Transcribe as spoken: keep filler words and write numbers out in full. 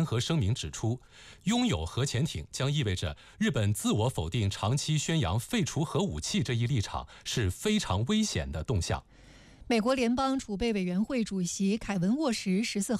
合声明指出，拥有核潜艇将意味着日本自我否定长期宣扬废除核武器这一立场是非常危险的动向。 美国联邦储备委员会主席凯文·沃什十四号